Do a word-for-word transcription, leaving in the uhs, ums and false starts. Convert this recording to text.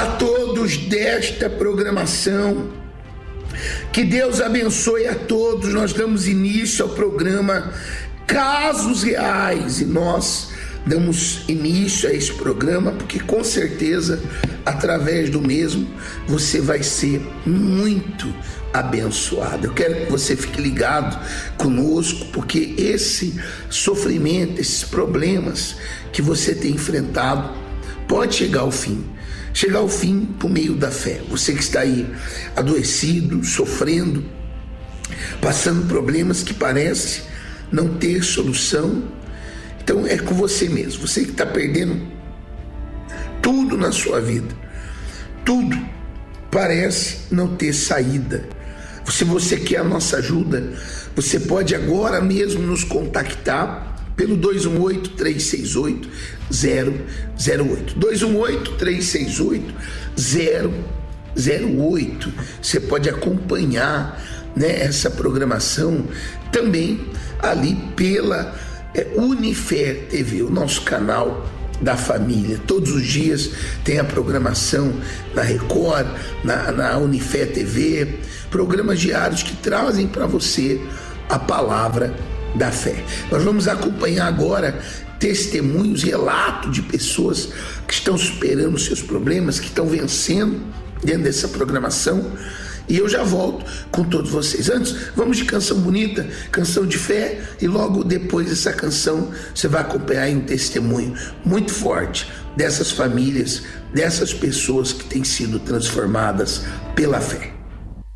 Olá a todos desta programação, que Deus abençoe a todos. Nós damos início ao programa Casos Reais e nós damos início a esse programa porque com certeza através do mesmo você vai ser muito abençoado. Eu quero que você fique ligado conosco, porque esse sofrimento, esses problemas que você tem enfrentado pode chegar ao fim. Chegar ao fim por meio da fé. Você que está aí adoecido, sofrendo, passando problemas que parece não ter solução, então é com você mesmo. Você que está perdendo tudo na sua vida, tudo parece não ter saída. Se você quer a nossa ajuda, você pode agora mesmo nos contactar pelo dois um oito, três seis oito, zero zero oito. dois um oito, três seis oito, zero zero oito. Você pode acompanhar, né, essa programação também ali pela é, Unifé T V, o nosso canal da família. Todos os dias tem a programação na Record, na, na Unifé T V, programas diários que trazem para você a palavra da fé. Nós vamos acompanhar agora testemunhos, relatos de pessoas que estão superando seus problemas, que estão vencendo dentro dessa programação, e eu já volto com todos vocês. Antes, vamos de canção bonita, canção de fé, e logo depois dessa canção você vai acompanhar um testemunho muito forte dessas famílias, dessas pessoas que têm sido transformadas pela fé.